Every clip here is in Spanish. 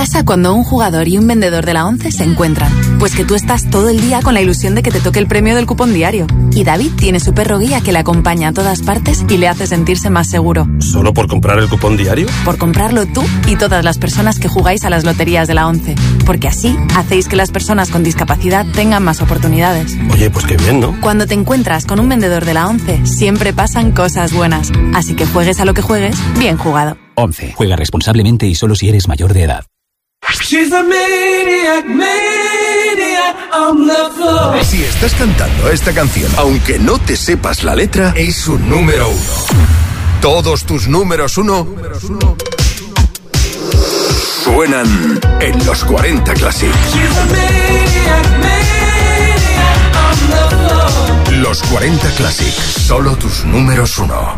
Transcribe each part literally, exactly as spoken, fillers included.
pasa cuando un jugador y un vendedor de la ONCE se encuentran? Pues que tú estás todo el día con la ilusión de que te toque el premio del cupón diario. Y David tiene su perro guía que le acompaña a todas partes y le hace sentirse más seguro. ¿Solo por comprar el cupón diario? Por comprarlo tú y todas las personas que jugáis a las loterías de la ONCE. Porque así hacéis que las personas con discapacidad tengan más oportunidades. Oye, pues qué bien, ¿no? Cuando te encuentras con un vendedor de la ONCE, siempre pasan cosas buenas. Así que juegues a lo que juegues, bien jugado. ONCE. Juega responsablemente y solo si eres mayor de edad. She's a maniac, maniac on the floor. Si estás cantando esta canción, aunque no te sepas la letra, es su número uno. Todos tus números uno suenan en los cuarenta Classic. She's a maniac, maniac on the floor. Los cuarenta Classic, solo tus números uno.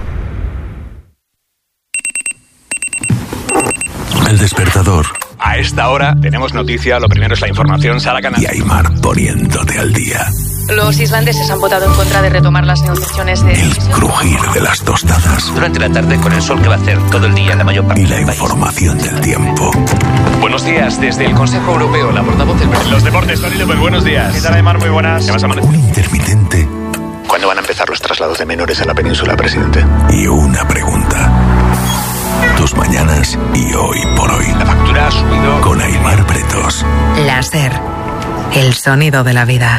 El despertador. A esta hora tenemos noticia, lo primero es la información, Sara Canal. Y Aimar poniéndote al día. Los islandeses han votado en contra de retomar las negociaciones de... El crujir de las tostadas. Durante la tarde con el sol que va a hacer todo el día en la mayor parte y la del país. Información del tiempo. Buenos días, desde el Consejo Europeo, la portavoz del... Los deportes, Tony López, buenos días. ¿Qué tal, Aimar? Muy buenas. ¿Qué vas a amanecer? Un intermitente. ¿Cuándo van a empezar los traslados de menores a la península, presidente? Y una pregunta. Tus mañanas y hoy por hoy. La factura ha subido... Con Aimar Pretos. Láser. El sonido de la vida.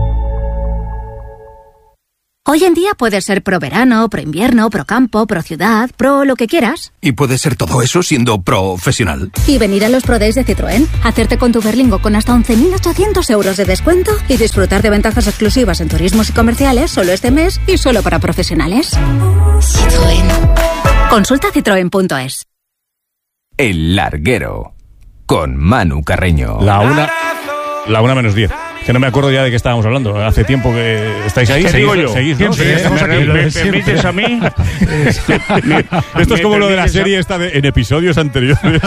Hoy en día puedes ser pro verano, pro invierno, pro campo, pro ciudad, pro lo que quieras. Y puedes ser todo eso siendo profesional. Y venir a los Pro Days de Citroën, hacerte con tu Berlingo con hasta once mil ochocientos euros de descuento y disfrutar de ventajas exclusivas en turismos y comerciales solo este mes y solo para profesionales. Citroën. Consulta citroen punto es. El Larguero, con Manu Carreño. La una, la una menos diez. Que no me acuerdo ya de qué estábamos hablando. Hace tiempo que estáis ahí. ¿Qué ¿Seguís, digo yo? ¿Seguís, no? Sí, ¿Seguís? ¿Me, me, ¿Me permites a mí? Esto es como lo de la serie esta de, en episodios anteriores.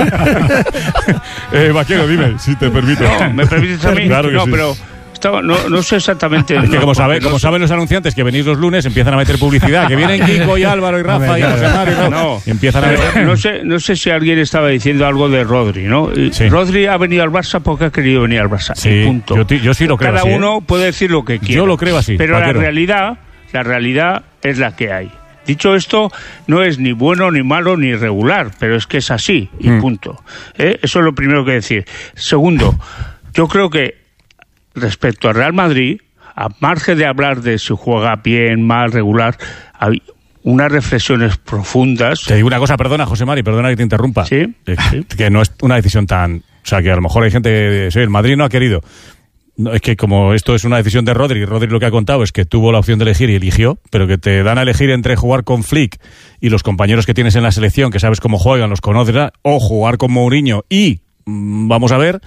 eh, Vaquero, dime, si te permito. No, ¿me permites a mí? Claro que no, sí. pero... Estaba, no, no sé exactamente. Es que no, como, sabe, como no saben los anunciantes que venís los lunes, empiezan a meter publicidad. Que vienen Kiko y Álvaro y Rafa y José Mario. No, no. Y empiezan a ver. No sé, no sé si alguien estaba diciendo algo de Rodri, ¿no? Sí. Rodri ha venido al Barça porque ha querido venir al Barça. Sí, punto. Yo, yo sí lo creo Cada así. uno ¿eh? puede decir lo que quiera. Yo lo creo así. Pero Vaquero. la realidad, la realidad es la que hay. Dicho esto, no es ni bueno, ni malo, ni regular, pero es que es así, y mm. punto. ¿Eh? Eso es lo primero que decir. Segundo, yo creo que respecto al Real Madrid, a margen de hablar de si juega bien, mal, regular, hay unas reflexiones profundas. Te digo una cosa, perdona, José Mari, perdona que te interrumpa. Sí. Eh, que no es una decisión tan... O sea, que a lo mejor hay gente... Sí, el Madrid no ha querido. No, es que como esto es una decisión de Rodri, Rodri lo que ha contado es que tuvo la opción de elegir y eligió, pero que te dan a elegir entre jugar con Flick y los compañeros que tienes en la selección, que sabes cómo juegan, los conoces, o jugar con Mourinho y... Mmm, vamos a ver...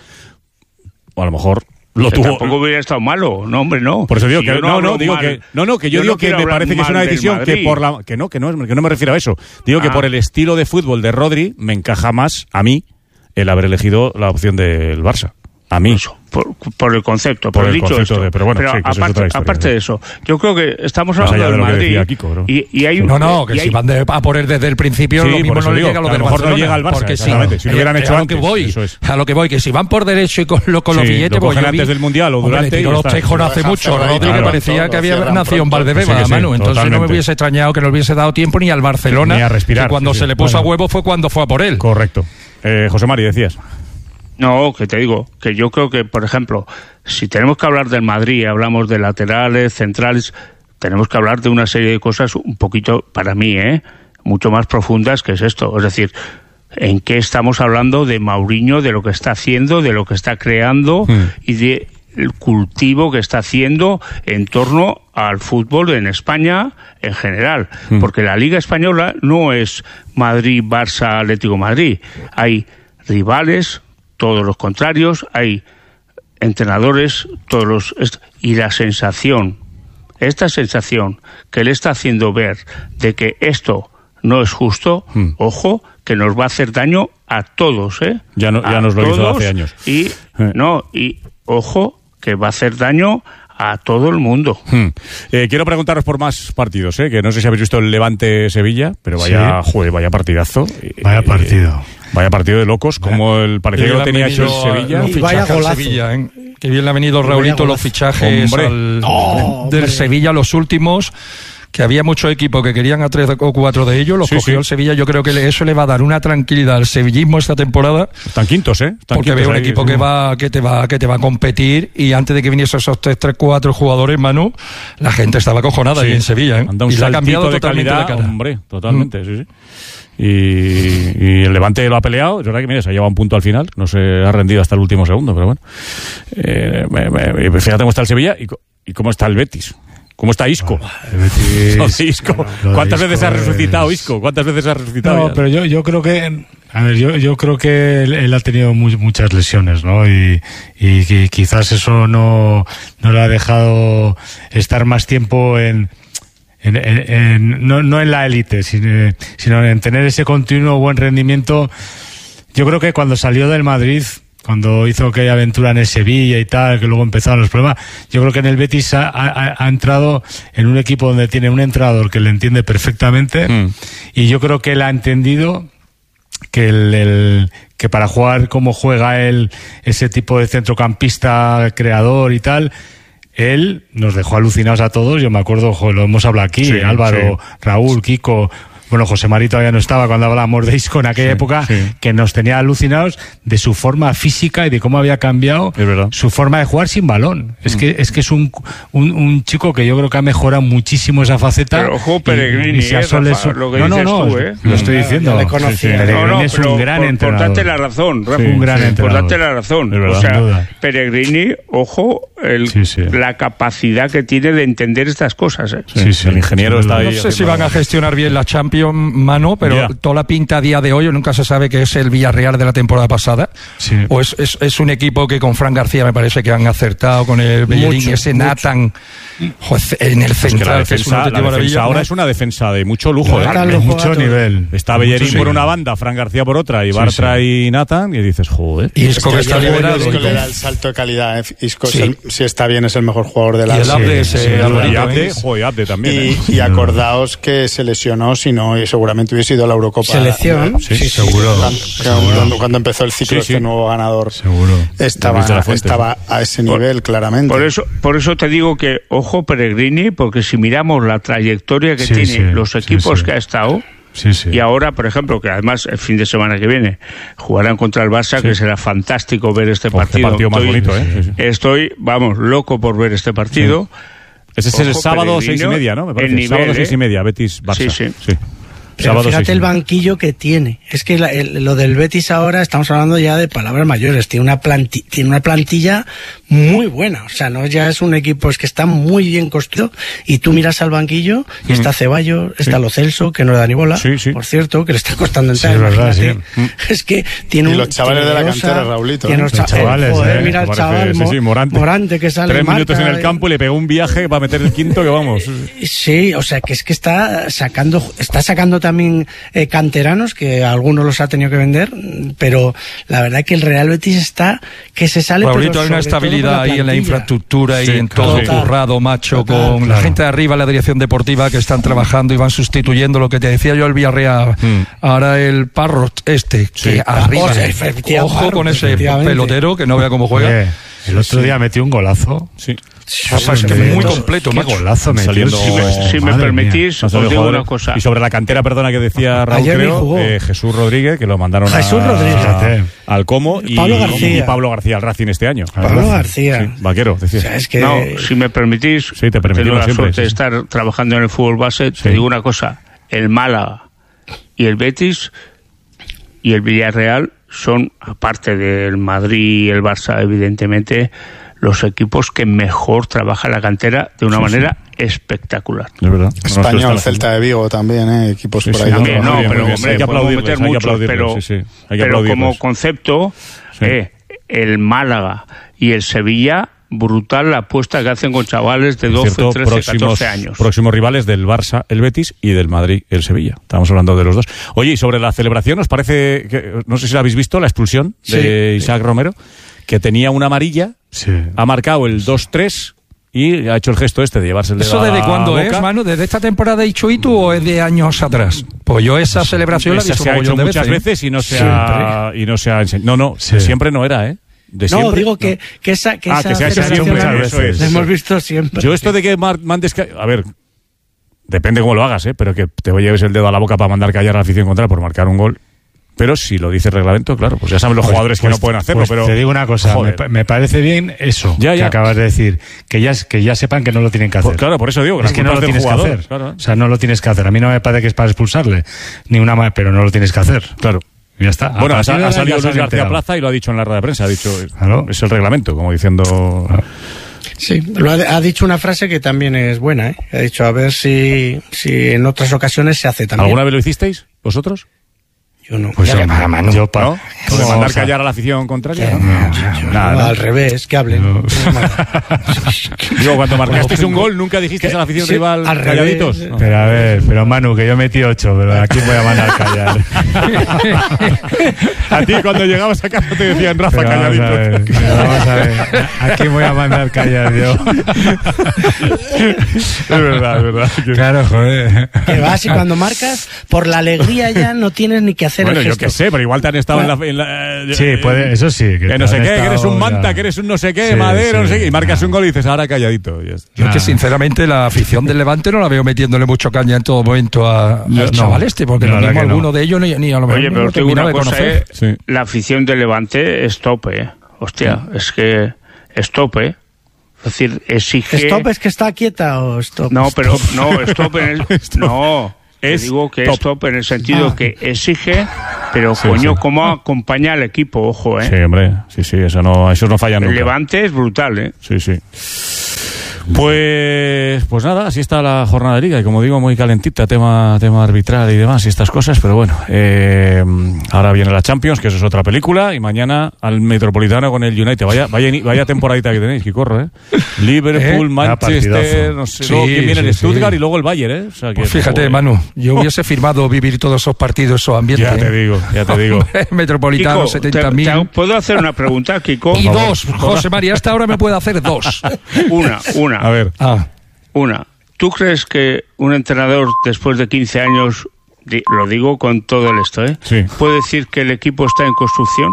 O a lo mejor... Lo que tuvo... Tampoco hubiera estado malo, no hombre, no. Por eso digo si que no, no, no, digo que no, no, que yo, yo digo no que me parece que es una decisión que por la que no, que no, que no me refiero a eso. Digo ah. que por el estilo de fútbol de Rodri me encaja más a mí el haber elegido la opción del Barça. A mí. Eso, por, por el concepto, por, por el dicho concepto esto. De, pero bueno, pero sí, que aparte, eso es aparte de eso, yo creo que estamos más hablando del de Madrid Kiko, ¿no? y, y hay no, no, que y si hay... van de, a poner desde el principio, sí, lo mismo no le llega a lo del Barcelona. No llega al Barça, porque si, si lo hubieran hecho a antes. Lo que voy, eso es. A lo que voy, que si van por derecho y con, lo, con sí, los billetes, lo pues yo antes vi, del Mundial o durante. Hombre, los tejos no hace mucho. Rodri que parecía que había nacido en Valdebeba, Manu. Entonces no me hubiese extrañado que no le hubiese dado tiempo ni al Barcelona. Ni a respirar. Que cuando se le puso a huevo fue cuando fue a por él. Correcto. José Mari, decías. No, que te digo, que yo creo que, por ejemplo, si tenemos que hablar del Madrid, hablamos de laterales, centrales, tenemos que hablar de una serie de cosas un poquito, para mí, ¿eh? mucho más profundas que es esto. Es decir, ¿en qué estamos hablando de Mourinho, de lo que está haciendo, de lo que está creando mm. y de el cultivo que está haciendo en torno al fútbol en España en general? Mm. Porque la Liga Española no es Madrid, Barça, Atlético Madrid. Hay rivales, todos los contrarios, hay entrenadores, todos los... Y la sensación, esta sensación que le está haciendo ver de que esto no es justo, hmm. ojo, que nos va a hacer daño a todos, ¿eh? Ya, no, ya nos lo hizo hace años. Y, eh. no, y ojo, que va a hacer daño a todo el mundo. Hmm. Eh, quiero preguntaros por más partidos, ¿eh? Que no sé si habéis visto el Levante-Sevilla, pero vaya, sí. joder, vaya partidazo. Vaya partido. Vaya partido de locos, como el parecía que lo tenía hecho el Sevilla. Y vaya golazo. Sevilla, ¿eh? Que bien le han venido, Raulito, los fichajes al, no, del Sevilla, los últimos, que había muchos equipos que querían a tres o cuatro de ellos, los sí, cogió sí. el Sevilla. Yo creo que eso le va a dar una tranquilidad al sevillismo esta temporada. Están quintos, ¿eh? Están porque quintos veo un ahí, equipo sí. que va que te va que te va a competir, y antes de que viniesen esos tres, tres, cuatro jugadores, Manu, la gente estaba acojonada sí. ahí en Sevilla, ¿eh? Anda un y le ha cambiado de totalmente calidad, la cara. Hombre, totalmente, mm. sí, sí. Y, y el Levante lo ha peleado. Es verdad que mira, se ha llevado un punto al final, no se ha rendido hasta el último segundo, pero bueno. Eh, me, me, fíjate cómo está el Sevilla y, y cómo está el Betis. ¿Cómo está Isco? Oh, Betis, no, Isco. No, ¿Cuántas Isco veces ha es... resucitado Isco? ¿Cuántas veces ha resucitado? No, ya? pero yo, yo creo que, a ver, yo, yo creo que él, él ha tenido muy, muchas lesiones, ¿no? Y, y, y quizás eso no, no le ha dejado estar más tiempo en, en, en, en no, no en la élite, sino, sino en tener ese continuo buen rendimiento. Yo creo que cuando salió del Madrid, cuando hizo aquella aventura en el Sevilla y tal, que luego empezaron los problemas, yo creo que en el Betis ha, ha, ha entrado en un equipo donde tiene un entrenador que le entiende perfectamente, mm. y yo creo que él ha entendido que el, el que para jugar como juega él, ese tipo de centrocampista creador y tal, él nos dejó alucinados a todos. Yo me acuerdo, jo, lo hemos hablado aquí, sí, Álvaro, sí. Raúl, Kiko... Bueno, José Mari todavía no estaba cuando hablábamos de Isco en aquella sí, época, sí. que nos tenía alucinados de su forma física y de cómo había cambiado su forma de jugar sin balón. Es mm. que es que es un, un un chico que yo creo que ha mejorado muchísimo esa faceta. Pero ojo, Peregrini, y, y eh, Rafa, lo que no, dices no, no, tú, ¿eh? Lo estoy diciendo. Ya sí, sí. Peregrini no, no, es un gran por, entrenador. Por darte la razón, Rafa. Sí, un gran sí, entrenador. Por darte la razón. Verdad, o sea, Peregrini, ojo, el, sí, sí. la capacidad que tiene de entender estas cosas. ¿eh? Sí, sí, sí, el ingeniero está ahí. No sé si van a gestionar bien la Champions, Mano, pero yeah. toda la pinta a día de hoy, nunca se sabe que es el Villarreal de la temporada pasada, sí. o es, es, es un equipo que con Fran García me parece que han acertado, con el Bellerín, ese mucho. Nathan joder, en el central, es que la defensa, que es una la defensa ahora ¿no? es una defensa de mucho lujo, ¿eh? de mucho nivel. Está Bellerín sí. por una banda, Fran García por otra, y Bartra sí, sí. y Nathan, y dices, joder. Y Isco que está liberado. Isco le da el salto de calidad, ¿eh? Isco, sí. el, si está bien, es el mejor jugador de la... Y el Abde, sí, sí, y Abde, joder, Abde también. Y, ¿eh? y acordaos que se lesionó, si no, y seguramente hubiese ido a la Eurocopa. Selección, sí, sí, seguro. Cuando, seguro. Cuando empezó el ciclo, sí, sí. este nuevo ganador, seguro. Estaba, estaba a ese nivel, por, claramente. Por eso, por eso te digo que, ojo, Peregrini, porque si miramos la trayectoria que sí, tiene, sí, los equipos sí, sí. que ha estado, sí, sí. y ahora, por ejemplo, que además el fin de semana que viene jugarán contra el Barça, sí. que será fantástico ver este partido. Este partido más estoy, bonito, ¿eh? Sí, sí. Estoy, vamos, loco por ver este partido. Sí. Ese es el sábado seis y media, ¿no? Me parece. El nivel, sábado seis y media, Betis-Barça. Sí, sí. sí. Pero sábado fíjate el banquillo que tiene. Es que la, el, lo del Betis ahora estamos hablando ya de palabras mayores. Tiene una plantilla, tiene una plantilla muy buena. O sea, no ya es un equipo, es que está muy bien construido. Y tú miras al banquillo y mm. está Ceballos, está sí. Lo Celso, que no le da ni bola, sí, sí. por cierto, que le está costando entrar. Sí, es verdad, sí. Es que tiene y un, los chavales de la cantera, Raulito. Tiene los, los chavales, joder, eh, mira al chaval sí, sí, Morante. Morante que sale. Tres marca, minutos en el campo y le pegó un viaje para meter el quinto que vamos. Sí, o sea, que es que está sacando, está sacando también eh, canteranos, que algunos los ha tenido que vender, pero la verdad que el Real Betis está que se sale. Raulito, hay una estabilidad ahí en la infraestructura y sí, en todo total, currado, macho, total, con claro. la gente de arriba, la dirección deportiva, que están trabajando y van sustituyendo lo que te decía yo el Villarreal. Mm. Ahora el Parro este, sí. que arriba, o sea, ojo con ese pelotero, que no vea cómo juega. Oye, el otro día metió un golazo. Sí. Sí, sí, que muy completo, qué macho. Golazo metió. Si me, si me permitís, os digo una cosa. Y sobre la cantera, perdona, que decía Raúl, Ayer creo, eh, Jesús Rodríguez, que lo mandaron Jesús a, Rodríguez. A, al Como y Pablo García. y Pablo García al Racing este año. Pablo García. Sí, vaquero, decía. O sea, es que... No, si me permitís, sí, te tengo la siempre, suerte sí, de sí. estar trabajando en el fútbol base, sí. te digo una cosa, el Málaga y el Betis y el Villarreal son, aparte del Madrid y el Barça, evidentemente, los equipos que mejor trabaja la cantera de una sí, manera sí. espectacular. Es verdad. Español, Celta de Vigo también, ¿eh? equipos sí, por ahí. Sí, también, no, bien, pero bien, hombre, hay que podemos meter hay muchos, que pero, sí, sí. Hay que pero como concepto, sí. eh, el Málaga y el Sevilla, brutal la apuesta que hacen con chavales de doce, cierto, trece, próximos, catorce años. Próximos rivales del Barça, el Betis, y del Madrid, el Sevilla. Estamos hablando de los dos. Oye, y sobre la celebración, ¿os parece que, no sé si la habéis visto, la expulsión de sí, Isaac sí. Romero, que tenía una amarilla, sí. ha marcado el dos tres y ha hecho el gesto este de llevarse el dedo ¿Eso a la desde cuándo boca. es, Manu? ¿Desde esta temporada de Ichuitu o es de años atrás? Pues yo esa celebración Esa la he visto se ha hecho de muchas veces, veces y no se ha, y no se ha enseñado. No, no, Sí. siempre no era, ¿eh? De No, siempre, digo que, no. que esa, que Ah, esa que se ha hecho celebración siempre, la- eso es, la eso hemos es. visto siempre. Yo esto de que mar- mandes... ca- A ver, depende cómo lo hagas, ¿eh? Pero que te lleves el dedo a la boca para mandar callar a la afición contraria por marcar un gol. Pero si lo dice el reglamento, claro, pues ya saben los Pues- jugadores que pues- no pueden hacerlo, pues pero... te digo una cosa, me, joder. pa- me parece bien eso Ya, que ya. acabas de decir, que ya, que ya sepan que no lo tienen que hacer. Pues claro, por eso digo que es la que no culpa lo es del tienes que jugador, hacer. claro. O sea, no lo tienes que hacer. A mí no me parece que es para expulsarle, ni una más, pero no lo tienes que hacer. Claro. Ya está. A Bueno, ha, partir de ha ahora salido ya se Luis han García enterado. Plaza y lo ha dicho en la rueda de prensa, ha dicho, Claro. es el reglamento, como diciendo... Sí, lo ha, ha dicho una frase que también es buena, ¿eh? Ha dicho, a ver si, si en otras ocasiones se hace también. ¿Alguna vez lo hicisteis, vosotros? Yo no. Pues Ya, yo, para Manu. Yo pa- ¿No? ¿Como de ¿Cómo mandar vamos a- callar a la afición contraria? Que- ¿no? yo- Nada, no, ¿no? al revés, que hablen. Digo, cuando marcasteis un gol, ¿nunca dijisteis a la afición Sí, rival al calladitos? revés. No. Pero a ver, pero Manu, que yo metí ocho, pero aquí voy a mandar callar. A ti cuando llegabas a casa te decían, Rafa, Pero vamos a calladito. ver, pero vamos a ver. Aquí voy a mandar callar yo. Es verdad, es verdad. Que- Claro, joder. Que vas y cuando marcas, por la alegría ya no tienes ni que hacer Bueno, el yo gesto. qué sé, pero igual te han estado en la... en la- eh, Sí, puede, eso sí. Que te no sé han qué, que eres estado un manta, ya- que eres un no sé qué, Sí, madero, no sí. sé qué, y marcas un gol y dices, ahora calladito. Y ya está. Yo es que sinceramente la afición del Levante no la veo metiéndole mucho caña en todo momento a, No, al chaval este, porque no, lo la mismo que no. alguno de ellos ni, ni a lo mejor Oye, ni pero lo te digo termina una de cosa, conocer. ¿eh? Sí. La afición de Levante es tope, ¿eh? Hostia, es que es tope. Es decir, exige... ¿Stop es que está quieta o stop? No, pero no, stop en el... No, te Es digo que top. es top en el sentido Ah. que exige, pero Sí, coño, sí. cómo acompaña al equipo, ojo, ¿eh? Sí, hombre, sí, sí, eso no, eso no falla El nunca. Levante es brutal, ¿eh? Sí, sí. Pues, pues nada, así está la jornada de liga y como digo, muy calentita, tema, tema arbitral y demás y estas cosas, pero bueno, eh, ahora viene la Champions, que eso es otra película, y mañana al Metropolitano con el United. Vaya, vaya, vaya temporadita que tenéis, que corro, ¿eh? Liverpool, ¿Eh? Manchester, Ah, partidazo. no sé, Sí, luego quién viene, sí, el Stuttgart sí. y luego el Bayern, ¿eh? O sea, que, Pues fíjate, joder. Manu, yo hubiese firmado vivir todos esos partidos, esos ambientes. Ya te ¿eh? digo, ya te digo. Metropolitano, Kiko, setenta te- mil. te- ¿puedo hacer una pregunta, Kiko? Y dos, José María, hasta ahora me puede hacer dos. Una, una. A ver. Ah, Una, ¿tú crees que un entrenador después de quince años, di- lo digo con todo el esto, ¿eh? Sí. puede decir que el equipo está en construcción?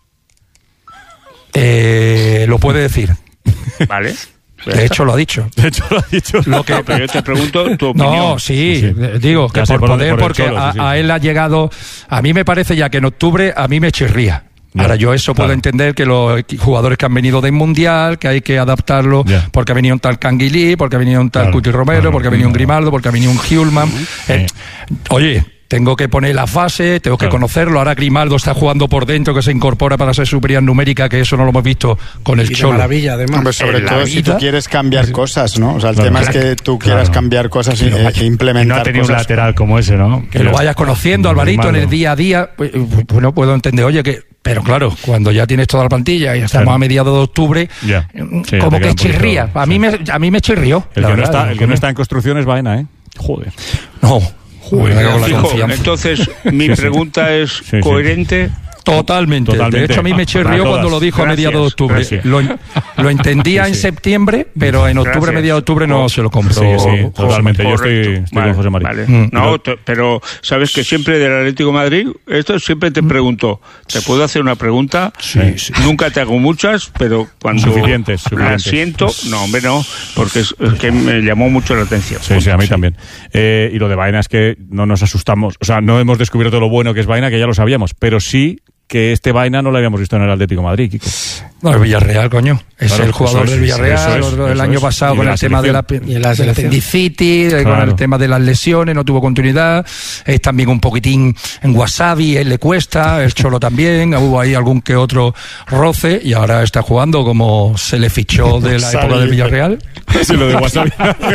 eh, lo puede decir. ¿Vale? De hecho, lo ha dicho. De hecho, lo ha dicho. Lo que, No, pero yo te pregunto tu opinión. No, sí, Sí, sí. eh, digo que Ya sé por por dónde- poder, por el porque Cholo, a, sí, sí. a él ha llegado, a mí me parece ya que en octubre a mí me chirría. Ya, Ahora yo eso claro. puedo entender que los equi- jugadores que han venido del Mundial, que hay que adaptarlo, Ya. porque ha venido un tal Canguilí, porque ha venido un tal Claro, Cuti Romero, claro, porque ha venido un claro. Grimaldo, porque ha venido un Hjulman. Eh, oye, tengo que poner las bases, tengo que Claro. conocerlo. Ahora Grimaldo está jugando por dentro, que se incorpora para ser superioridad numérica, que eso no lo hemos visto con el Y de Cholo. maravilla, además. Hombre, sobre En la todo si vida- tú quieres cambiar cosas, ¿no? O sea, el Claro. tema es que tú quieras Claro. cambiar cosas y, Y no- e y implementar no ha tenido un cosas. lateral como ese, ¿no? Que lo vayas conociendo, Como Alvarito, en el Grimaldo. día a día. Pues, bueno, puedo entender, oye, que. Pero claro, cuando ya tienes toda la plantilla y estamos Claro. a mediados de octubre, Ya. mm, Sí, ya como te queda que un poquito, chirría. A mí, sí. me, a mí me chirrió. El la que, no verdad, está, el que no está en construcción es Baena, ¿eh? Joder. No. Joder, me cago en la Fijo, confianza. entonces, mi Sí, sí. pregunta es Sí, sí. coherente. Totalmente. Totalmente. De hecho, a mí me chirrió Para todas. cuando lo dijo a Gracias, mediados de octubre. gracias. Lo, lo entendía Sí, en sí. septiembre, pero en octubre, Gracias. mediados de octubre, no se lo compró. Sí, sí, totalmente. Yo estoy, Correcto. estoy Vale, con José María. vale. Mm. No, te- pero sabes que siempre del Atlético de Madrid, esto siempre te pregunto, ¿te puedo hacer una pregunta? Sí, sí. Nunca te hago muchas, pero cuando Suficientes, la suficientes. siento, no, hombre, no, porque es, es que me llamó mucho la atención. Sí, sí, a mí también. Eh, y lo de Baena es que no nos asustamos. O sea, no hemos descubierto lo bueno que es Baena, que ya lo sabíamos, pero sí que este Baena no lo habíamos visto en el Atlético de Madrid, Kiko. No, el Villarreal, coño. Es Claro, el jugador eso es, del eso Villarreal. es, el eso año es. pasado Y con de el la tema de la, selección. Y en la de la selección. apendicitis, con Claro. el tema de las lesiones, no tuvo continuidad. Es también un poquitín en Wasabi, él le cuesta, el Cholo también. Hubo ahí algún que otro roce y ahora está jugando como se le fichó de la época del Villarreal. Sí, lo de Wasabi.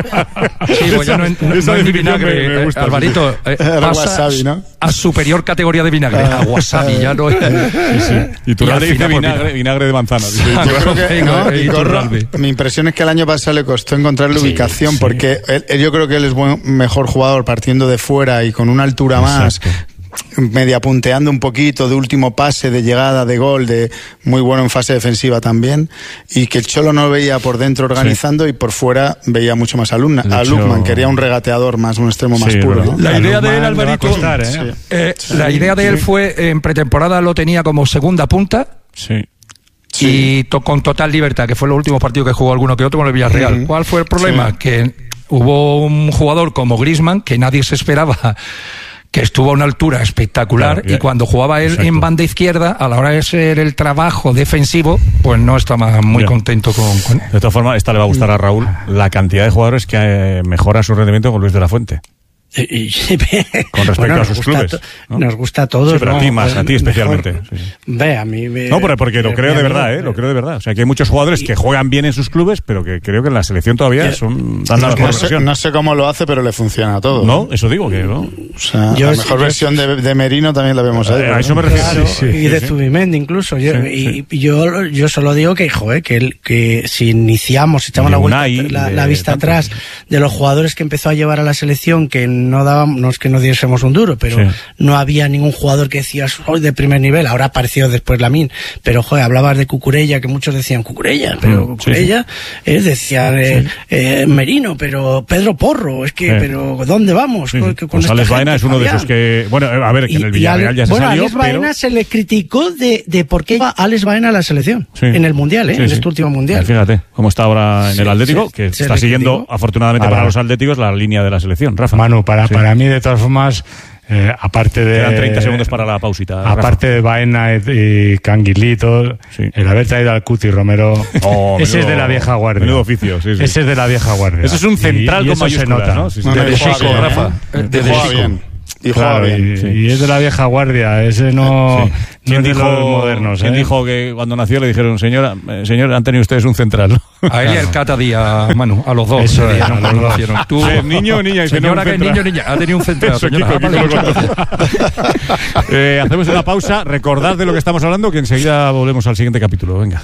Sí, pues ya no, es- no Esa es ni definición vinagre, me- me eh, gusta, Alvarito. eh, Era pasa wasabi, ¿no? a superior categoría de vinagre, a wasabi, ya no es. Sí, sí. Y tu Y al dice final, pues, vinagre, mira. vinagre de manzana. dice. Ah, Yo creo que, Venga, ¿no? eh, Y Corro, Iturralde. mi impresión es que el año pasado le costó encontrar la ubicación porque él- él- yo creo que él es buen, mejor jugador partiendo de fuera y con una altura más. Exacto. media punteando un poquito, de último pase, de llegada, de gol, de muy bueno en fase defensiva también, y que el Cholo no veía por dentro organizando sí. y por fuera veía mucho más a, Luna, a Lukman, quería un regateador más, un extremo más sí, puro, ¿no? La a idea Lukman de él, Alvarito, costar, ¿eh? Sí. Eh, sí. la idea de él sí. fue, en pretemporada lo tenía como segunda punta, sí. Sí. y to, con total libertad, que fue los últimos partidos que jugó alguno que otro con el Villarreal. Uh-huh. ¿Cuál fue el problema? Sí. Que hubo un jugador como Griezmann que nadie se esperaba, que estuvo a una altura espectacular, claro, y cuando jugaba él exacto. en banda izquierda, a la hora de hacer el trabajo defensivo, pues no estaba muy Bien. contento con, con... De todas formas, esta le va a gustar a Raúl, la cantidad de jugadores que eh, mejora su rendimiento con Luis de la Fuente. Con respecto bueno, a sus clubes, to- ¿no? Nos gusta a todos. Sí, pero ¿no? a ti más, a ti especialmente. Sí. Ve, a mí me, No, pero porque lo creo de verdad, ¿eh? Lo creo de verdad. O sea, que hay muchos jugadores que juegan bien en sus clubes, pero que creo que en la selección todavía son dan la mejor no sé, versión. No sé cómo lo hace, pero le funciona a todo. No, eso digo que no. O sea, yo, la mejor yo, versión de, de Merino también la vemos ahí. A, a eso me refiero. Claro, sí, sí, y de sí. Zubimendi incluso. Yo, Sí, y, sí. y yo, yo solo digo que, joder, que, el, que si iniciamos, si echamos la, vuelta, Unai, la, de, la vista tanto, atrás sí. de los jugadores que empezó a llevar a la selección, que no daban, no es que no diésemos un duro, pero Sí. no había ningún jugador que decías, hoy de primer nivel. Ahora apareció después Lamine, pero joder, hablabas de Cucurella, que muchos decían Cucurella, pero Mm, Cucurella, sí, sí. Eh, decían eh, sí. eh, Merino, pero Pedro Porro, es que, sí. pero ¿dónde vamos? Sí, sí. Con, Pues Alex Baena es uno Fabián. de esos que, bueno, a ver, que en el Villarreal ya se bueno, salió, Alex Baena pero... se le criticó de, de por qué iba Alex Baena a la selección, sí. en el Mundial, ¿eh? Sí, en sí. este último Mundial. Fíjate cómo está ahora en sí, el Atlético, sí, que se está siguiendo, criticó. afortunadamente para, para los atléticos, la línea de la selección. Rafa. Manu, para, sí. para mí, de todas formas... Eh, aparte de Quedan treinta segundos para la pausita. Aparte Rafa. de Baena y, y Canguilito, sí. el haber traído al Cuti Romero, oh, ese menudo, es de la vieja guardia. Menudo oficio, sí, sí. Ese es de la vieja guardia. Eso es un central y, y con mayúsculas, ¿no? Sí, sí. no, no de Chico, bien, Rafa. ¿eh? De Chico. Y, claro, bien, y, sí. y es de la vieja guardia, ese no, sí. ¿Quién no es dijo, de los modernos. ¿quién ¿eh? dijo que cuando nació le dijeron, señora, eh, señor, han tenido ustedes un central? A él y al Cata Díaz, Manu, a los dos. Eso es, no, no, nacieron. Tú, sí, niño o niña, señora, que es niño o niña, ha tenido un central. Eso, señora, Kiko, Kiko, eh, hacemos una pausa, recordad de lo que estamos hablando, que enseguida volvemos al siguiente capítulo. Venga.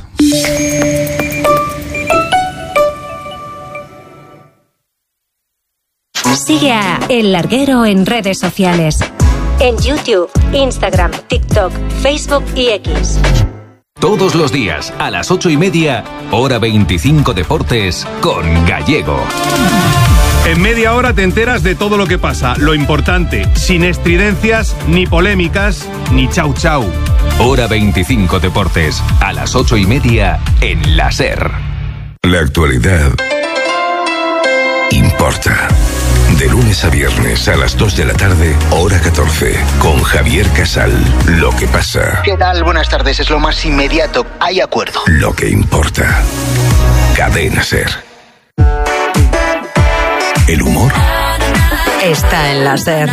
Sigue a El Larguero en redes sociales. En YouTube, Instagram, TikTok, Facebook y X. Todos los días, a las ocho y media, hora veinticinco Deportes, con Gallego. En media hora te enteras de todo lo que pasa, lo importante, sin estridencias, ni polémicas, ni chau chau. Hora veinticinco Deportes, a las ocho y media, en la SER. La actualidad importa. De lunes a viernes a las dos de la tarde, hora catorce, con Javier Casal. Lo que pasa. ¿Qué tal? Buenas tardes, es lo más inmediato. Hay acuerdo. Lo que importa. Cadena SER. El humor está en la SER.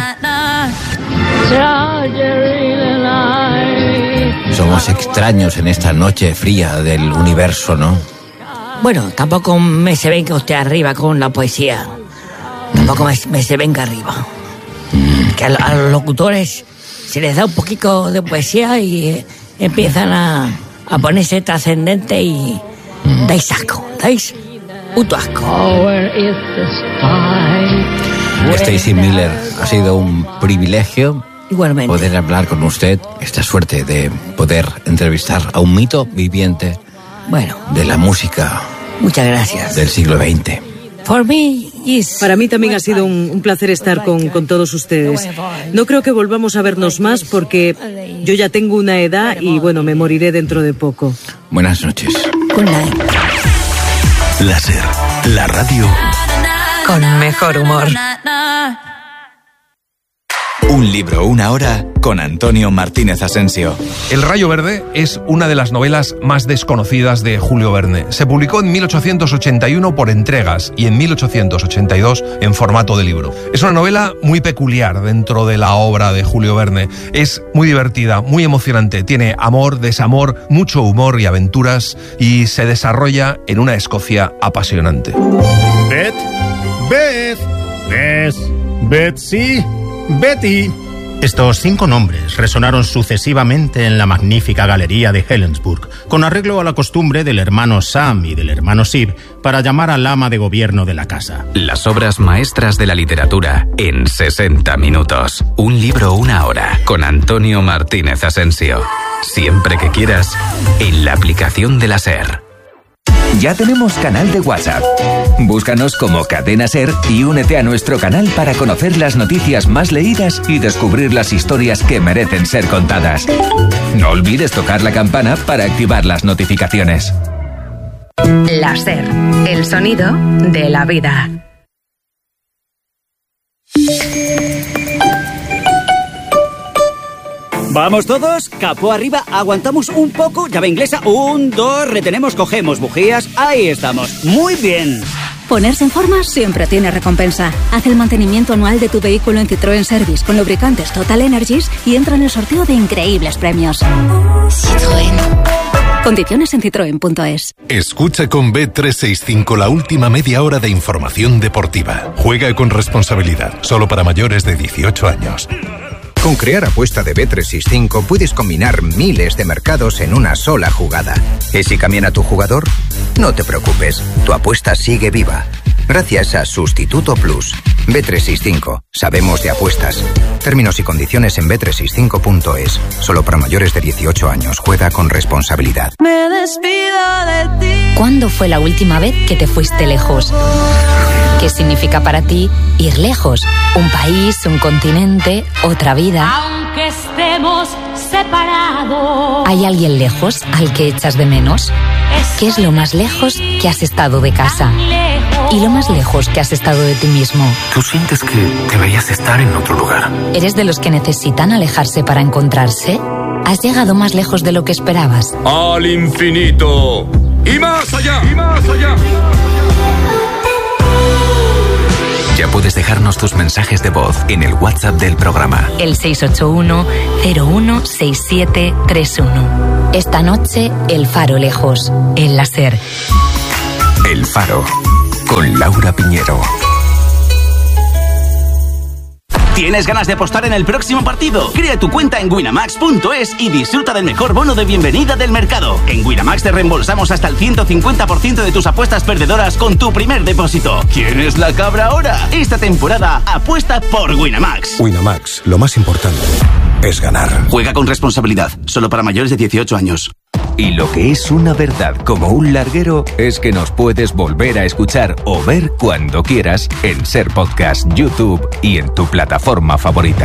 Somos extraños en esta noche fría del universo, ¿no? Bueno, tampoco me se venga usted arriba con la poesía. Tampoco me, me se venga arriba. Mm. Que a, a los locutores se les da un poquito de poesía y eh, empiezan a, a ponerse trascendente y mm. dais asco, dais puto asco. Stacey Miller, ha sido un privilegio igualmente poder hablar con usted, esta suerte de poder entrevistar a un mito viviente, bueno, de la música. Muchas gracias. Del siglo veinte. For me, yes. Para mí también ha sido un, un placer estar con, con todos ustedes. No creo que volvamos a vernos más porque yo ya tengo una edad y bueno, me moriré dentro de poco. Buenas noches. Good night. La SER, la radio con mejor humor. Un libro, una hora, con Antonio Martínez Asensio. El Rayo Verde es una de las novelas más desconocidas de Julio Verne. Se publicó en mil ochocientos ochenta y uno por entregas y en mil ochocientos ochenta y dos en formato de libro. Es una novela muy peculiar dentro de la obra de Julio Verne. Es muy divertida, muy emocionante. Tiene amor, desamor, mucho humor y aventuras y se desarrolla en una Escocia apasionante. Beth, Beth, Beth, Betsy, Betty, Estos cinco nombres resonaron sucesivamente en la magnífica galería de Helensburgh, con arreglo a la costumbre del hermano Sam y del hermano Sib para llamar al ama de gobierno de la casa. Las obras maestras de la literatura en sesenta minutos. Un libro, una hora, con Antonio Martínez Asensio. Siempre que quieras, en la aplicación de la SER. Ya tenemos canal de WhatsApp. Búscanos como Cadena SER y únete a nuestro canal para conocer las noticias más leídas y descubrir las historias que merecen ser contadas. No olvides tocar la campana para activar las notificaciones. La SER, el sonido de la vida. Vamos todos, capó arriba, aguantamos un poco, llave inglesa, un, dos, retenemos, cogemos bujías, ahí estamos, muy bien. Ponerse en forma siempre tiene recompensa. Haz el mantenimiento anual de tu vehículo en Citroën Service con lubricantes Total Energies y entra en el sorteo de increíbles premios. Citroën. Condiciones en citroen punto es. Escucha con B trescientos sesenta y cinco la última media hora de información deportiva. Juega con responsabilidad, solo para mayores de dieciocho años. Con Crear Apuesta de B trescientos sesenta y cinco puedes combinar miles de mercados en una sola jugada. ¿Y si cambian tu jugador? No te preocupes, tu apuesta sigue viva. Gracias a Sustituto Plus. B trescientos sesenta y cinco. Sabemos de apuestas. Términos y condiciones en B trescientos sesenta y cinco punto es. Solo para mayores de dieciocho años. Juega con responsabilidad. Me despido de ti. ¿Cuándo fue la última vez que te fuiste lejos? ¿Qué significa para ti ir lejos? Un país, un continente, otra vida. Aunque estemos separados. ¿Hay alguien lejos al que echas de menos? ¿Qué es lo más lejos que has estado de casa? ¿Y lo más lejos que has estado de ti mismo? ¿Tú sientes que deberías estar en otro lugar? ¿Eres de los que necesitan alejarse para encontrarse? ¿Has llegado más lejos de lo que esperabas? ¡Al infinito! ¡Y más allá! ¡Y más allá! Ya puedes dejarnos tus mensajes de voz en el WhatsApp del programa. El seis ocho uno, cero uno seis siete tres uno. Esta noche, El Faro lejos, en la SER. El Faro, con Laura Piñero. ¿Tienes ganas de apostar en el próximo partido? Crea tu cuenta en winamax punto es y disfruta del mejor bono de bienvenida del mercado. En Winamax te reembolsamos hasta el ciento cincuenta por ciento de tus apuestas perdedoras con tu primer depósito. ¿Quién es la cabra ahora? Esta temporada apuesta por Winamax. Winamax, lo más importante es ganar. Juega con responsabilidad, solo para mayores de dieciocho años. Y lo que es una verdad como un larguero es que nos puedes volver a escuchar o ver cuando quieras en SER Podcast, YouTube y en tu plataforma favorita.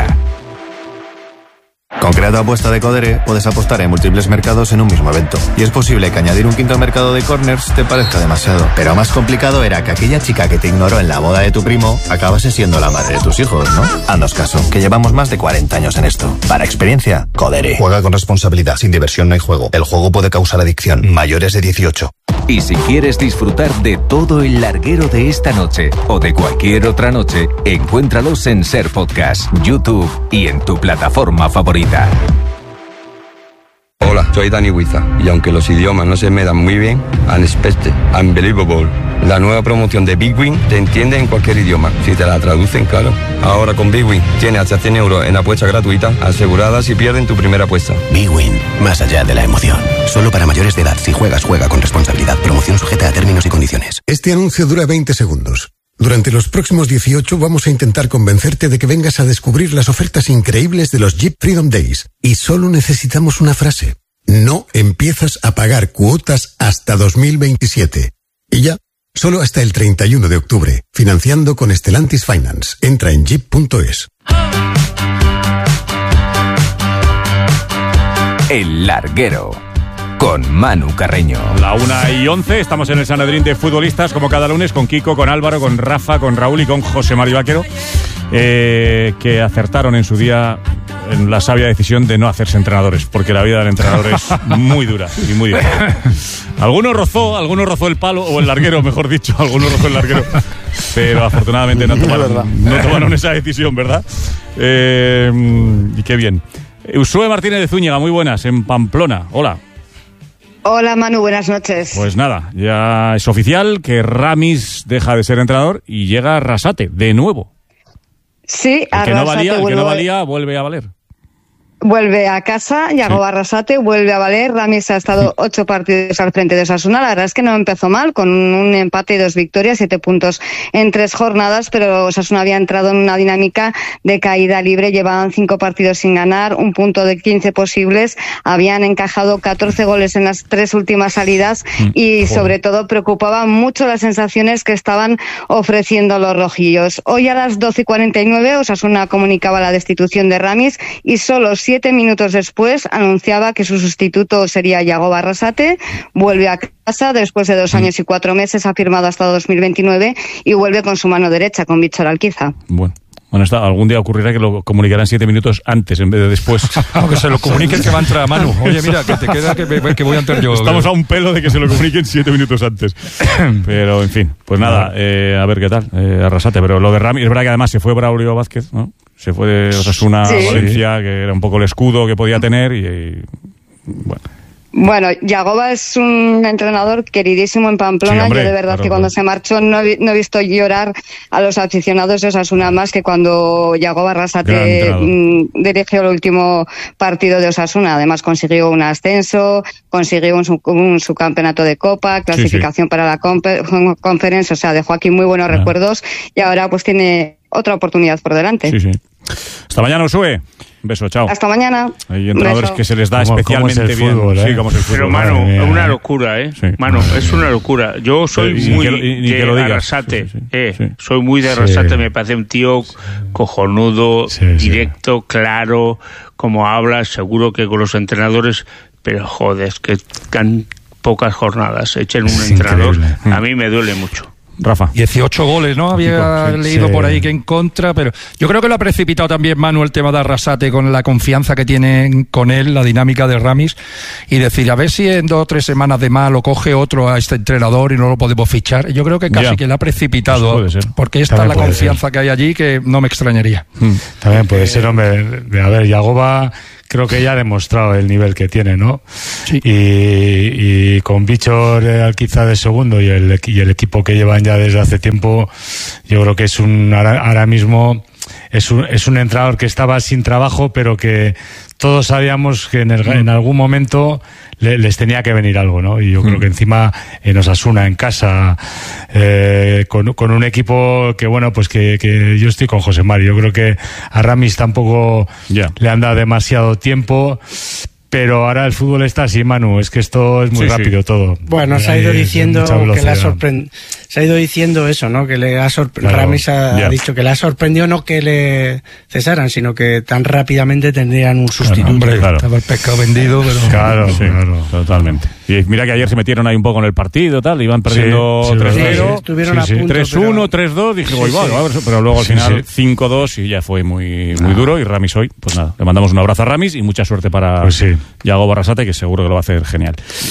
Con Crea tu Apuesta de Codere puedes apostar en múltiples mercados en un mismo evento. Y es posible que añadir un quinto mercado de corners te parezca demasiado. Pero más complicado era que aquella chica que te ignoró en la boda de tu primo acabase siendo la madre de tus hijos, ¿no? Haznos caso, que llevamos más de cuarenta años en esto. Para experiencia, Codere. Juega con responsabilidad, sin diversión no hay juego. El juego puede causar adicción. Mayores de dieciocho. Y si quieres disfrutar de todo el larguero de esta noche o de cualquier otra noche, encuéntralos en SER Podcast, YouTube y en tu plataforma favorita. Hola, soy Dani Huiza y aunque los idiomas no se me dan muy bien, Unexpected, Unbelievable, la nueva promoción de Big Win te entiende en cualquier idioma, si te la traducen, claro. Ahora con Big Win tienes hasta cien euros en apuestas gratuitas aseguradas si pierden tu primera apuesta. Big Win, más allá de la emoción. Solo para mayores de edad. Si juegas, juega con responsabilidad. Promoción sujeta a términos y condiciones. Este anuncio dura veinte segundos. Durante los próximos dieciocho vamos a intentar convencerte de que vengas a descubrir las ofertas increíbles de los Jeep Freedom Days. Y solo necesitamos una frase. No empiezas a pagar cuotas hasta dos mil veintisiete. Y ya, solo hasta el treinta y uno de octubre. Financiando con Stellantis Finance. Entra en jeep punto es. El Larguero, con Manu Carreño. La una y once, estamos en el Sanedrín de futbolistas, como cada lunes, con Kiko, con Álvaro, con Rafa, con Raúl y con José Mario Vaquero, eh, que acertaron en su día en la sabia decisión de no hacerse entrenadores, porque la vida del entrenador es muy dura y muy difícil. Algunos rozó, algunos rozó el palo, o el larguero, mejor dicho, algunos rozó el larguero, pero afortunadamente no tomaron, no tomaron esa decisión, ¿verdad? Eh, y qué bien. Usue Martínez de Zúñiga, muy buenas, en Pamplona. Hola. Hola Manu, buenas noches. Pues nada, ya es oficial que Ramis deja de ser entrenador y llega Arrasate, de nuevo. Sí, el que, no valía, el vuelve... que no valía vuelve a valer. Vuelve a casa, Yago sí. Arrasate vuelve a valer. Ramis ha estado ocho partidos al frente de Osasuna. La verdad es que no empezó mal, con un empate y dos victorias, siete puntos en tres jornadas, pero Osasuna había entrado en una dinámica de caída libre. Llevaban cinco partidos sin ganar, un punto de quince posibles. Habían encajado catorce goles en las tres últimas salidas y, mm, sobre todo, preocupaban mucho las sensaciones que estaban ofreciendo los rojillos. Hoy a las doce y cuarenta y nueve Osasuna comunicaba la destitución de Ramis y solo siete minutos después anunciaba que su sustituto sería Yago Arrasate. Vuelve a casa después de dos años y cuatro meses, ha firmado hasta dos mil veintinueve y vuelve con su mano derecha, con Víctor Alquiza. Bueno. Bueno, está, algún día ocurrirá que lo comunicarán siete minutos antes en vez de después. Aunque se lo comuniquen que va a entrar a Manu. Oye, mira, que te queda que, me, que voy a entrar yo. Estamos a un pelo de que se lo comuniquen siete minutos antes. Pero, en fin, pues nada, eh, a ver qué tal, eh, Arrasate. Pero lo de Rami, es verdad que además se fue Braulio Vázquez, ¿no? Se fue de Osasuna a sí. Valencia, que era un poco el escudo que podía tener y, y bueno... Bueno, Yagoba es un entrenador queridísimo en Pamplona. Sí, hombre, yo de verdad claro, que cuando claro. se marchó no he, no he visto llorar a los aficionados de Osasuna más que cuando Yagoba Arrasate dirigió el último partido de Osasuna. Además consiguió un ascenso, consiguió un, un subcampeonato de Copa, clasificación sí, sí. para la Conference, o sea, dejó aquí muy buenos claro. recuerdos y ahora pues tiene otra oportunidad por delante. Sí, sí. Hasta mañana, Usue. Un beso, chao. Hasta mañana. Hay entrenadores que se les da ¿Cómo, especialmente cómo es el fútbol, bien. ¿eh? Sí, como es el fútbol. Pero, mano, es una locura, ¿eh? Sí. Mano, es una locura. Yo soy sí, muy ni que, ni de Arrasate. Sí, sí, eh, sí. Soy muy de Arrasate. Sí. Me parece un tío cojonudo, sí, directo, sí. claro, como habla, seguro que con los entrenadores, pero joder, es que tan pocas jornadas echen un es entrenador. Increíble. A mí me duele mucho. Rafa. dieciocho goles, ¿no? Había sí, leído sí. por ahí que en contra, pero yo creo que lo ha precipitado también Manu el tema de Arrasate con la confianza que tienen con él, la dinámica de Ramis, y decir, a ver si en dos o tres semanas de más lo coge otro a este entrenador y no lo podemos fichar. Yo creo que casi yeah. que le ha precipitado, pues puede ser. Porque esta es la confianza ser. que hay allí que no me extrañaría. Hmm. También puede eh, ser, hombre, a ver, Yagoba... Creo que ya ha demostrado el nivel que tiene, ¿no? Sí. Y, y con Víctor Alquiza de segundo y el, y el equipo que llevan ya desde hace tiempo, yo creo que es un ahora, ahora mismo es un, es un entrenador que estaba sin trabajo, pero que todos sabíamos que en, el, en algún momento le, les tenía que venir algo, ¿no? Y yo creo que encima en Osasuna, en casa, eh, con, con un equipo que, bueno, pues que, que yo estoy con José Mari. Yo creo que a Ramis tampoco yeah. le han dado demasiado tiempo. Pero ahora el fútbol está así, Manu, es que esto es muy sí, rápido sí. todo. Bueno, se ha ido diciendo que le ha sorprendido, se ha ido diciendo eso, ¿no? Que le ha sorprendido, claro, Ramis ha, ha dicho que le ha sorprendido no que le cesaran, sino que tan rápidamente tendrían un sustituto. Claro, hombre, claro. Estaba el pescado vendido, pero... Claro, sí, claro, totalmente. Y mira que ayer se metieron ahí un poco en el partido, tal, iban perdiendo sí, sí, tres cero, sí, estuvieron sí, a punto, tres uno, tres dos, dije, sí, igual, sí. pero luego al sí, final sí. cinco dos y ya fue muy, muy ah. duro, y Ramis hoy, pues nada, le mandamos un abrazo a Ramis y mucha suerte para pues sí. Yago Arrasate, que seguro que lo va a hacer genial.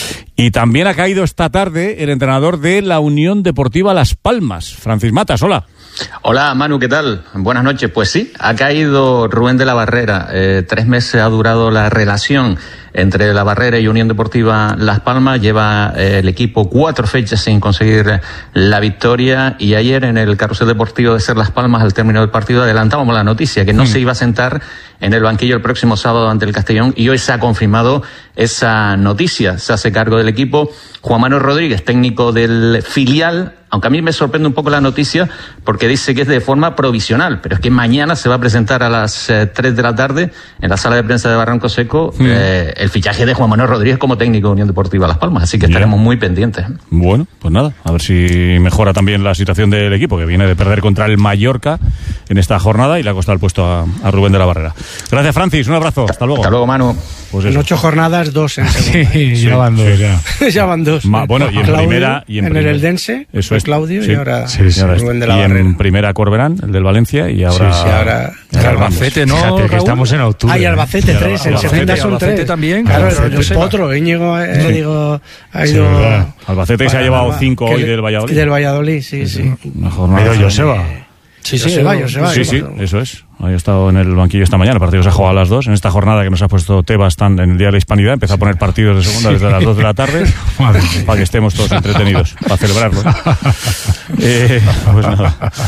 Y también ha caído esta tarde el entrenador de la Unión Deportiva Las Palmas, Francis Matas, hola. Hola Manu, ¿qué tal? Buenas noches. Pues sí, ha caído Rubén de la Barrera. Eh, tres meses ha durado la relación entre La Barrera y Unión Deportiva Las Palmas. Lleva eh, el equipo cuatro fechas sin conseguir la victoria, y ayer en el carrusel deportivo de Ser Las Palmas, al término del partido, adelantábamos la noticia que no mm. se iba a sentar en el banquillo el próximo sábado ante el Castellón, y hoy se ha confirmado esa noticia. Se hace cargo del equipo Juan Manuel Rodríguez, técnico del filial, aunque a mí me sorprende un poco la noticia porque dice que es de forma provisional, pero es que mañana se va a presentar a las eh, tres de la tarde en la sala de prensa de Barranco Seco mm. eh, el fichaje de Juan Manuel Rodríguez como técnico de Unión Deportiva Las Palmas, así que estaremos yeah. muy pendientes. Bueno, pues nada, a ver si mejora también la situación del equipo, que viene de perder contra el Mallorca en esta jornada y le ha costado el puesto a, a Rubén de la Barrera. Gracias, Francis, un abrazo, hasta luego. Hasta luego, Manu. Pues en ocho jornadas, dos en segunda. Sí, sí, ya van dos, sí. ya. ya van dos. Ma, bueno, y en Claudio, primera... Y en, en el Eldense, eso es, Claudio, sí. y ahora, sí, sí, ahora Rubén de la y Barrera. en primera Corberán, el del Valencia, y ahora... Sí, sí, ahora... El Albacete, ¿no, Fíjate, que estamos en octubre. Ah, y Albacete, ¿eh? tres, en segunda son tres. Albacete también. Claro, el potro, Íñigo, eh, sí. digo, ha ido... Sí, Albacete se ha llevado cinco hoy del Valladolid. Del Valladolid, sí, sí. Mejor no. Joseba. Sí, sí, Joseba, Joseba. Sí, sí, eso es. Hoy he estado en el banquillo esta mañana. El partido se ha jugado a las dos. En esta jornada que nos ha puesto Tebas tan en el Día de la Hispanidad, empezó a poner partidos de segunda desde las dos de la tarde para que estemos todos entretenidos, para celebrarlo. eh, pues nada.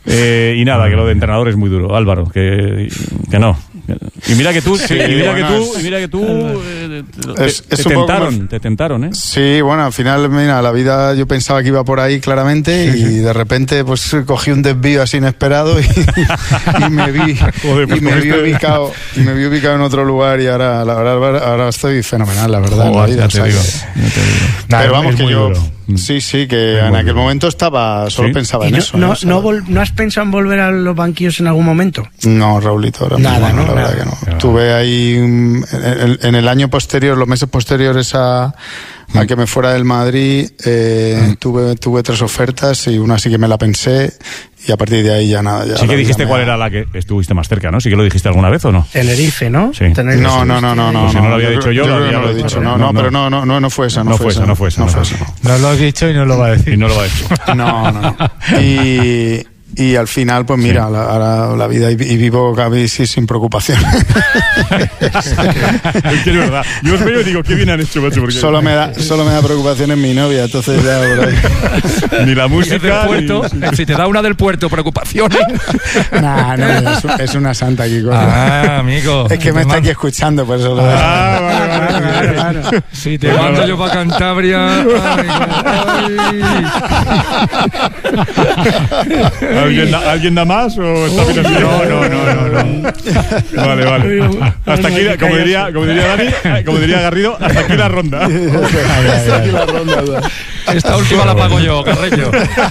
Eh, y nada, que lo de entrenador es muy duro, Álvaro, que, que no. Y mira que tú, sí, y mira bueno, que tú, y mira que tú, eh, es, te, es te tentaron, más... te tentaron, ¿eh? Sí, bueno, al final, mira, la vida yo pensaba que iba por ahí claramente sí, y sí. de repente pues cogí un desvío así inesperado y, y me vi, Joder, pues y me vi ubicado, y me vi ubicado en otro lugar y ahora, la verdad, ahora estoy fenomenal, la verdad, Joder, en la vida. Ya te digo, ya te digo. Pero nah, vamos que yo, duro. sí, sí, que en aquel duro. momento estaba, solo ¿Sí? pensaba en no, eso. No, ¿eh? no, vol- ¿No has pensado en volver a los banquillos en algún momento? No, Raulito, ahora Nada, mismo, ¿no? La Nada. verdad que no. Nada. Tuve ahí en, en el año posterior, los meses posteriores a, a que me fuera del Madrid, eh, mm. tuve, tuve tres ofertas y una sí que me la pensé. Y a partir de ahí ya nada. Ya sí que dijiste cuál era la que estuviste más cerca, ¿no? Sí que lo dijiste alguna vez o no. Tenerife, ¿no? Sí. Tenerife, no, no, no, no, no. Pues si no lo había yo, dicho yo, yo lo había no lo he dicho. No, no, no, pero no, no, no, no fue esa. No, no fue esa, no fue esa. No fue esa. No lo has dicho y no lo va a decir. Y no lo va a decir. No, no, no. Y... Y al final, pues mira, sí. la, ahora la vida y, y vivo casi sí, sin preocupación. Es que es verdad. Yo os veo y digo, qué bien han hecho, macho. Porque... Solo me da, solo me da preocupación en mi novia, entonces ya por ahí. Ni la música. Del puerto, ni... Si te da una del puerto, preocupaciones. Nah, no, es, es una santa aquí. Con... Ah, amigo. Es que me está aquí escuchando, por eso lo Ah, vale, vale, vale, vale, vale. Si te mando vale. yo para Cantabria. Ay, ay. ¿Alguien da, ¿Alguien da más o está bien así? No, no, no, no, no. Vale, vale. Hasta aquí, como diría, como diría Dani, como diría Garrido, hasta aquí la ronda. Hasta aquí la ronda. Esta última la pago yo, Carreño.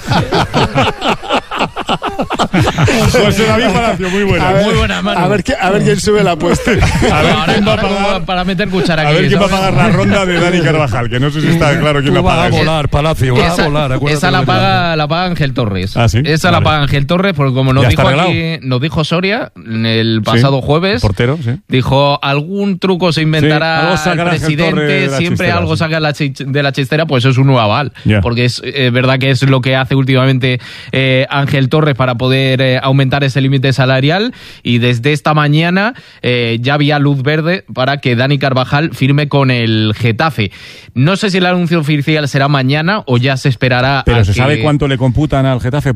José David Palacio, muy buena. A ver, muy buena mano. A ver, a ver quién sube la apuesta. A ver ahora, quién va a pagar. pagar. Para meter cuchara aquí. A ver quién ¿sabes? va a pagar la ronda de Dani Carvajal, que no sé si está claro quién la paga. Va a volar, Palacio, va a volar. Esa la paga, la paga Ángel Torres. Ah, ¿sí? Esa vale. la paga Ángel Torres, porque como nos dijo aquí, nos dijo Soria el pasado sí, jueves, el portero, sí. dijo, algún truco se inventará sí, el presidente, siempre chistera, algo sí. saca de la chistera, pues es un nuevo aval. Yeah. Porque es eh, verdad que es lo que hace últimamente eh, Ángel Torres para poder eh, aumentar ese límite salarial, y desde esta mañana eh, ya había luz verde para que Dani Carvajal firme con el Getafe. No sé si el anuncio oficial será mañana o ya se esperará. Pero a ¿se que... sabe cuánto le computan al Getafe